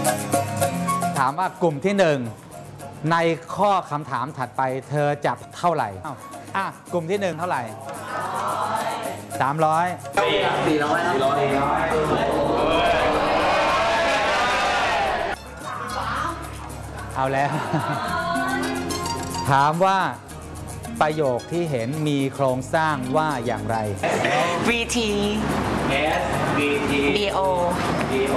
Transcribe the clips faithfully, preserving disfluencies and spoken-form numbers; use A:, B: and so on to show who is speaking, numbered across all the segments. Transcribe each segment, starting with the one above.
A: ถามว่ากลุ่มที่หนึ่งในข้อคำถามถัดไปเธอจับเท่าไหร่อ่ะกลุ่มที่หนึ่งเท่าไหร่สามร้อย
B: สี่ร้อยสี่ร้อย
A: เอาแล้ว ถามว่าประโยคที่เห็นมีโครงสร้างว่าอย่างไร
C: วี ที
A: S V T
C: B O
A: B O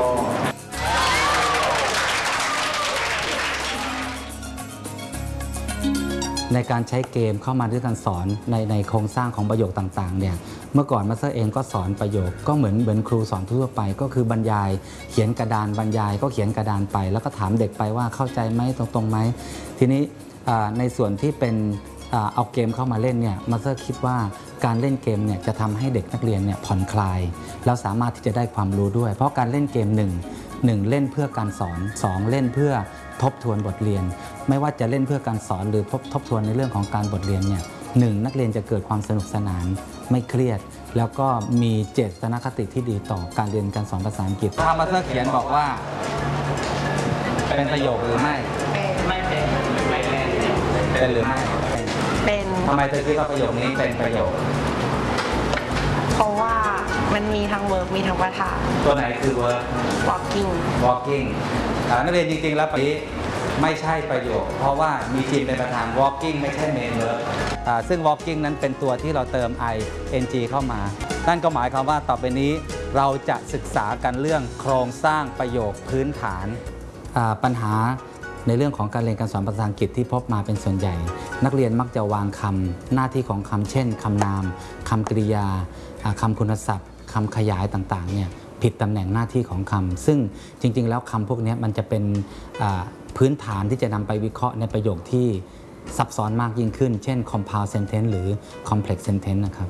A: ในการใช้เกมเข้ามาด้วยการสอนในในโครงสร้างของประโยคต่างๆเนี่ยเมื่อก่อนมาสเตอร์เองก็สอนประโยคก็เหมือนเหมือนครูสอนทั่วไปก็คือบรรยายเขียนกระดานบรรยายก็เขียนกระดานไปแล้วก็ถามเด็กไปว่าเข้าใจไหมตรงๆไหมทีนี้ในส่วนที่เป็นเอาเกมเข้ามาเล่นเนี่ยมาสเตอร์คิดว่าการเล่นเกมเนี่ยจะทำให้เด็กนักเรียนเนี่ยผ่อนคลายแล้วสามารถที่จะได้ความรู้ด้วยเพราะการเล่นเกมหนึ่งหนึ่งเล่นเพื่อการสอนสองเล่นเพื่อทบทวนบทเรียนไม่ว่าจะเล่นเพื่อการสอนหรือทบทวนในเรื่องของการบทเรียนเนี่ยหนึ่งนักเรียนจะเกิดความสนุกสนานไม่เครียดแล้วก็มีเจตนาคติที่ดีต่อการเรียนการสอนภาษาอังกฤษถ้ามาสเตอร์เขียนบอกว่าเป็นประโยคหรือไม่
C: ไม่เป็นไม่เป็น
A: เป็นหรือไม่
C: เป็น
A: ทำไมเธอคิดว่าประโยคนี้เป็นประโยค
C: เพราะว่ามันมีทั้ง verb มีทั้งประธาน
A: ตัวไหนคือ verb
C: walking
A: walking นักเรียนจริงๆแล้วปีนี้ไม่ใช่ประโยคเพราะว่ามีทีมเป็นประธาน walking ไม่ใช่ main verb ซึ่ง walking นั้นเป็นตัวที่เราเติม ing เข้ามานั่นก็หมายความว่าต่อไปนี้เราจะศึกษากันเรื่องโครงสร้างประโยคพื้นฐานปัญหาในเรื่องของการเรียนการสอนภาษาอังกฤษที่พบมาเป็นส่วนใหญ่นักเรียนมักจะวางคำหน้าที่ของคำเช่นคำนามคำกริยาคำคุณศัพท์คำขยายต่างๆเนี่ยผิดตำแหน่งหน้าที่ของคำซึ่งจริงๆแล้วคำพวกนี้มันจะเป็นพื้นฐานที่จะนำไปวิเคราะห์ในประโยคที่ซับซ้อนมากยิ่งขึ้นเช่น compound sentence หรือ complex sentence นะครับ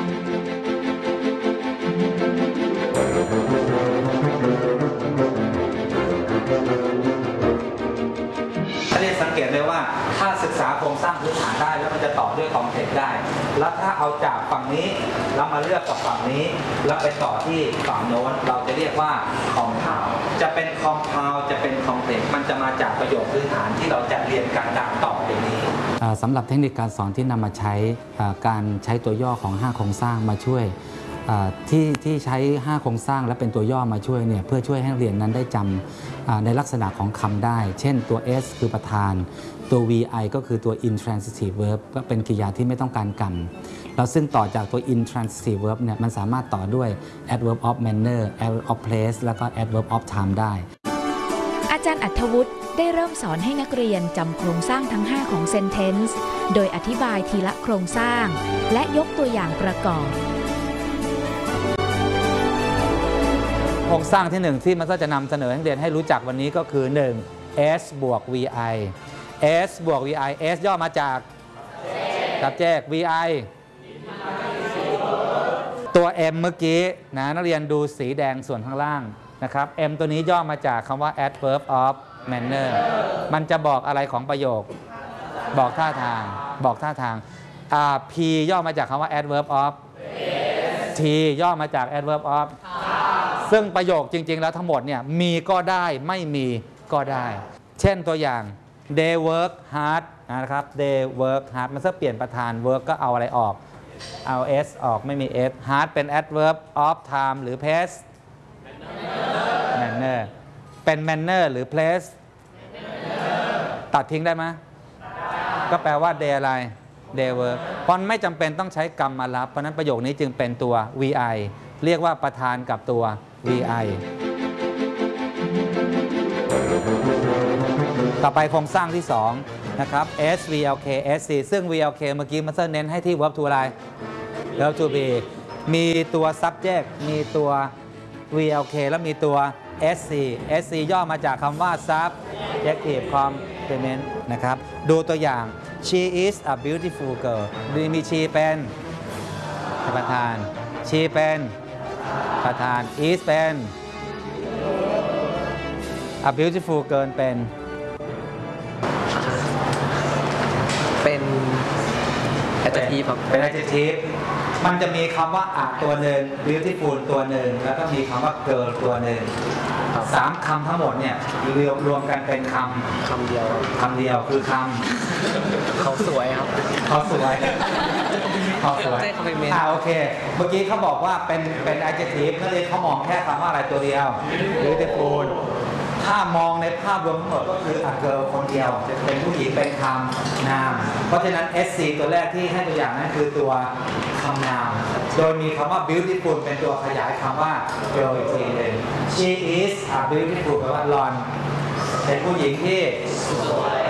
A: สังเกตเลยว่าถ้าศึกษาโครงสร้างพื้นฐานได้แล้วมันจะต่อด้วยคอมเพล็กซ์ได้แล้วถ้าเอาจากฝั่งนี้แล้วมาเลือกกับฝั่งนี้แล้วไปต่อที่ฝั่งโน้นเราจะเรียกว่าคอมเพลซ์จะเป็นคอมเพลซ์จะเป็นคอมเพล็กซ์มันจะมาจากประโยคพื้นฐานที่เราจะเรียนกันดังต่อไปนี้สำหรับเทคนิคการสอนที่นำมาใช้การใช้ตัวย่อของห้าโครงสร้างมาช่วยที่ที่ใช้ห้าโครงสร้างและเป็นตัวย่อมาช่วยเนี่ยเพื่อช่วยให้นักเรียนนั้นได้จำในลักษณะของคำได้เช่นตัว S คือประธานตัว วี ไอ ก็คือตัว intransitive verb ก็เป็นกริยาที่ไม่ต้องการกรรมแล้วซึ่งต่อจากตัว intransitive verb เนี่ยมันสามารถต่อด้วย adverb of manner adverb of place แล้วก็ adverb of time ได้
D: อาจารย์อัธวุฒิได้เริ่มสอนให้นักเรียนจำโครงสร้างทั้งห้าของ sentence โดยอธิบายทีละโครงสร้างและยกตัวอย่างประกอบ
A: โครงสร้างที่หนึ่งที่มันก็จะนำเสนอให้นักเรียนให้รู้จักวันนี้ก็คือหนึ่ง S บวก วี ไอ S บวก วี ไอ S ย่อมาจาก subject วี ไอ ตัว M เมื่อกี้นะนักเรียนดูสีแดงส่วนข้างล่างนะครับ M ตัวนี้ย่อมาจากคำว่า adverb of manner มันจะบอกอะไรของประโยคบอกท่าทางบอกท่าทาง P ย่อมาจากคำว่า adverb of T ย่อมาจาก adverb of ซึ่งประโยคจริงๆแล้วทั้งหมดเนี่ยมีก็ได้ไม่มีก็ได้เช่นตัวอย่าง they work hard นะครับ they work hard มันจะเปลี่ยนประธาน work ก็เอาอะไรออกเอา s ออกไม่มี s hard เป็น adverb of time หรือ place manner เป็น manner หรือ place ตัดทิ้งได้ไหมก็แปลว่า they อะไร they work เพราะไม่จำเป็นต้องใช้กรรมมารับเพราะนั้นประโยคนี้จึงเป็นตัว วี ไอ เรียกว่าประธานกับตัว วี ไอ ต่อไปโครงสร้างที่สองนะครับ S V L K S C ซึ่ง V L K เมื่อกี้มันเน้นให้ที่ verb to อะไร verb to be มีตัว subject มีตัว V L K แล้วมีตัว S C S C ย่อมาจากคำว่า subjective complement นะครับดูตัวอย่าง She is a beautiful girl มี she เป็นประธาน she เป็นประธาน is เป็น a beautiful girl เป็น
B: เป็น adjective ครับ
A: เป็น adjective มันจะมีคำว่าอะตัวหนึ่ง beautiful ตัวหนึ่งแล้วก็มีคำว่า girl ตัวหนึ่งสามคำทั้งหมดเนี่ยรวมรวมกันเป็นคำ
B: คำเดียว
A: คำเดียวคือคำ
B: เขาสวยครับ
A: เขาสวยเขาสวย
B: ได้ compliment
A: อ่าโอเค เมื่อกี้เขาบอกว่าเป็นเป็น adjective นักเรียนเขามองแค่คำว่าอะไรตัวเดียว beautiful ถ้ามองในภาพรวมทั้งหมดก็คือ a girl คนเดียว เป็นผู้หญิงเป็นคำนาม เพราะฉะนั้น เอส ซี ตัวแรกที่ให้ตัวอย่างนั้นคือตัวคำนาม โดยมีคำว่า beautiful เป็นตัวขยายคำว่า girl อีกทีหนึ่ง she is a beautiful แปลว่าหล่อนเป็นผู้หญิงที่สวย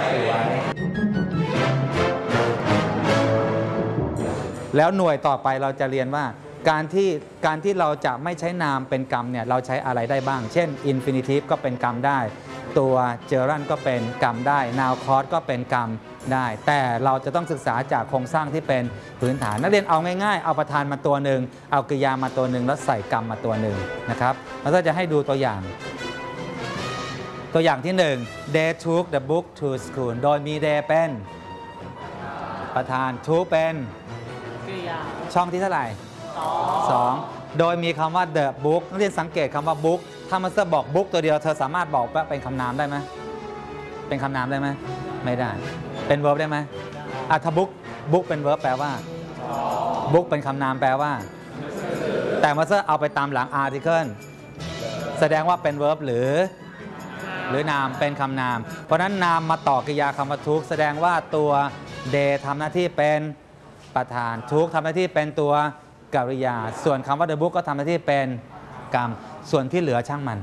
A: แล้วหน่วยต่อไปเราจะเรียนว่าการที่การที่เราจะไม่ใช้นามเป็นกรรมเนี่ยเราใช้อะไรได้บ้าง เช่น infinitive ก็เป็นกรรมได้ ตัว gerund ก็เป็นกรรมได้ now clause ก็เป็นกรรมได้ แต่เราจะต้องศึกษาจากโครงสร้างที่เป็นพื้นฐานนักเรียนเอาง่ายๆเอาประธานมาตัวหนึ่งเอากริยามาตัวหนึ่งแล้วใส่กรรมมาตัวหนึ่งนะครับแล้วก็จะให้ดูตัวอย่าง ตัวอย่างที่หนึ่ง they took the book to school โดยมี they เป็นประธาน took เป็นช่องที่เท่าไหร่สองโดยมีคำว่า the book นักเรียนสังเกตคำว่า book ถ้ามันจะบอก book ตัวเดียวเธอสามารถบอกว่าเป็นคำนามได้ไหมเป็นคำนามได้ไหมไม่ได้เป็น verb ได้ไหมอ่ะถ้า book book เป็น verb แปลว่า book เป็นคำนามแปลว่าแต่มาเซอร์เอาไปตามหลัง article แสดงว่าเป็น verb หรือหรือนามเป็นคำนามเพราะนั้นนามมาต่อกริยาคำว่า took แสดงว่าตัว they ทำหน้าที่เป็นประธาน took ทำหน้าที่เป็นตัวกริยาส่วนคำว่า the book ก็ทำหน้าที่เป็นกรรมส่วนที่เหลือช่างมัน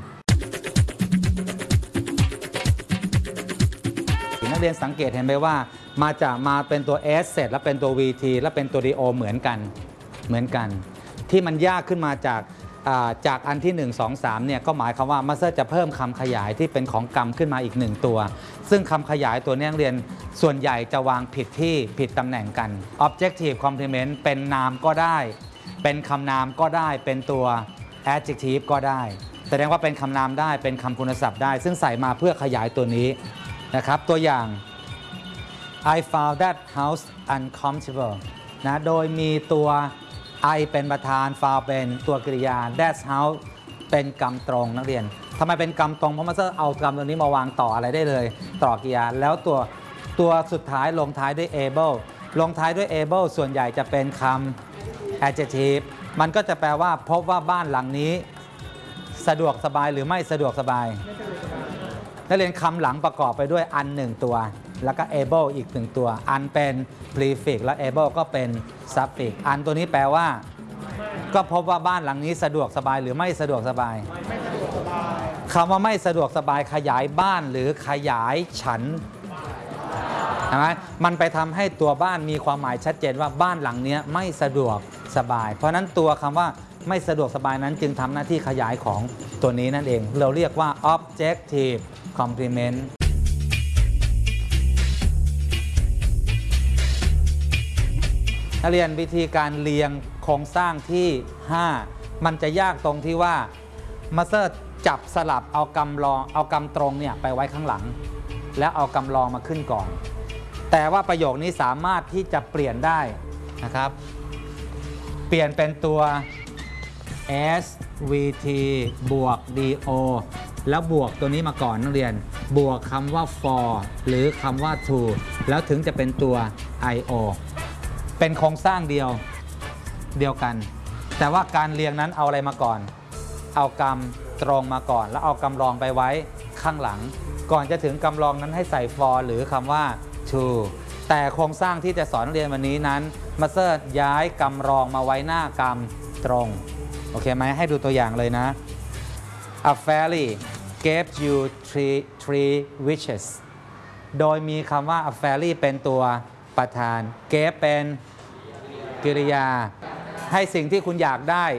A: นักเรียนสังเกตเห็นไหมว่ามาจากมาเป็นตัว s เสร็จแล้วเป็นตัว vt แล้วเป็นตัว do เหมือนกันเหมือนกันที่มันยากขึ้นมาจากจากอันที่หนึ่ง สอง สามเนี่ยก็หมายความว่ามาสเตอร์จะเพิ่มคำขยายที่เป็นของกรรมขึ้นมาอีกหนึ่งตัวซึ่งคำขยายตัวนี้นักเรียนส่วนใหญ่จะวางผิดที่ผิดตำแหน่งกัน objective complement เป็นนามก็ได้เป็นคำนามก็ได้เป็นตัว adjective ก็ได้แสดงว่าเป็นคำนามได้เป็นคำคุณศัพท์ได้ซึ่งใส่มาเพื่อขยายตัวนี้นะครับตัวอย่าง I found that house uncomfortable นะโดยมีตัว I เป็นประธาน found เป็นตัวกริยา that's how เป็นกรรมตรงนักเรียนทำไมเป็นกรรมตรงเพราะมันจะเอากรรมตัวนี้มาวางต่ออะไรได้เลยต่อกริยาแล้วตัวตัวสุดท้ายลงท้ายด้วย able ลงท้ายด้วย able ส่วนใหญ่จะเป็นคำ adjective มันก็จะแปลว่าพบว่าบ้านหลังนี้สะดวกสบายหรือไม่สะดวกสบายนักเรียนคำหลังประกอบไปด้วยอันหนึ่งตัวแล้วก็ able อีกหนึ่งตัวอันเป็น prefix และ able ก็เป็น suffix อันตัวนี้แปลว่าก็พบว่าบ้านหลังนี้สะดวกสบายหรือไม่สะดวกสบายคำว่าไม่สะดวกสบายขยายบ้านหรือขยายฉันใช่ไหมมันไปทำให้ตัวบ้านมีความหมายชัดเจนว่าบ้านหลังนี้ไม่สะดวกสบายเพราะนั้นตัวคำว่าไม่สะดวกสบายนั้นจึงทำหน้าที่ขยายของตัวนี้นั่นเองเราเรียกว่า objective complementนักเรียนวิธีการเรียงโครงสร้างที่ห้ามันจะยากตรงที่ว่ามาสเตอร์จับสลับเอากำรองเอากำตรงเนี่ยไปไว้ข้างหลังแล้วเอากำรองมาขึ้นก่อนแต่ว่าประโยคนี้สามารถที่จะเปลี่ยนได้นะครับเปลี่ยนเป็นตัว s vt บวก do แล้วบวกตัวนี้มาก่อนนักเรียนบวกคำว่า for หรือคำว่า to แล้วถึงจะเป็นตัว io เป็นโครงสร้างเดียวเดียวกันแต่ว่าการเรียงนั้นเอาอะไรมาก่อนเอากำตรงมาก่อนแล้วเอากำรองไปไว้ข้างหลังก่อนจะถึงกำรองนั้นให้ใส่ for หรือคำว่า to แต่โครงสร้างที่จะสอนเรียนวันนี้นั้นมาสเตอร์ย้ายกำรองมาไว้หน้ากำตรงโอเคไหมให้ดูตัวอย่างเลยนะ A fairy gave you three three wishes โดยมีคำว่า A fairy เป็นตัวประธาน gave เป็นกริยาให้สิ่งที่คุณอยากได้